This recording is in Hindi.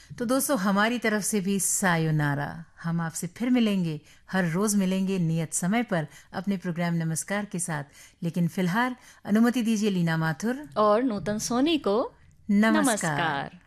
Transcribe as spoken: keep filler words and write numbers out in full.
तो दोस्तों हमारी तरफ से भी सायोनारा। हम आपसे फिर मिलेंगे, हर रोज मिलेंगे नियत समय पर अपने प्रोग्राम नमस्कार के साथ। लेकिन फिलहाल अनुमति दीजिए लीना माथुर और नूतन सोनी को नमस्कार। नमस्कार।